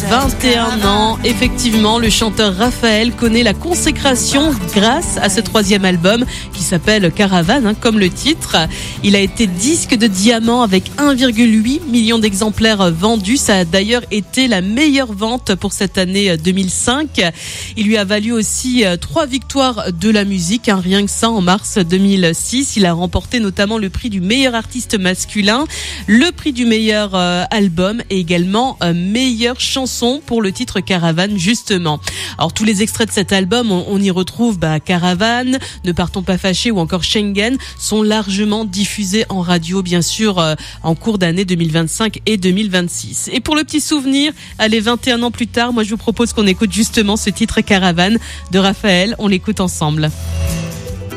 21 ans. Effectivement, le chanteur Raphaël connaît la consécration grâce à ce 3e album qui s'appelle Caravane, comme le titre. Il a été disque de diamant avec 1,8 million d'exemplaires vendus. Ça a d'ailleurs été la meilleure vente pour cette année 2005. Il lui a valu aussi 3 victoires de la musique, rien que ça en mars 2006. Il a remporté notamment le prix du meilleur artiste masculin, le prix du meilleur album et également meilleure chanson pour le titre Caravane justement. Alors tous les extraits de cet album, on y retrouve Caravane, Ne partons pas fâchés ou encore Schengen sont largement diffusés en radio bien sûr en cours d'année 2025 et 2026. Et pour le petit souvenir, allez 21 ans plus tard, moi je vous propose qu'on écoute justement ce titre Caravane de Raphaël, on l'écoute ensemble.